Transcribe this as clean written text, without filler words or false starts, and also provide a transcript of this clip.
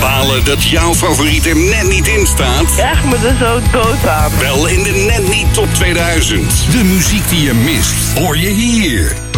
Balen dat jouw favoriet er net niet in staat? Ja, ik me er zo dood aan. Wel in de Net Niet Top 2000. De muziek die je mist, hoor je hier.